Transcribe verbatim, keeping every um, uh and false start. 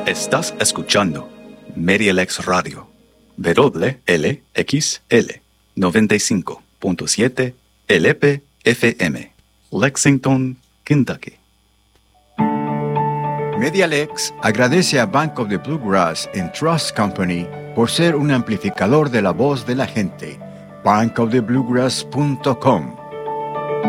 Estás escuchando MediaLex Radio, W L X L noventa y cinco punto siete L P F M, Lexington, Kentucky. MediaLex agradece a Bank of the Bluegrass and Trust Company por ser un amplificador de la voz de la gente. bank of the bluegrass punto com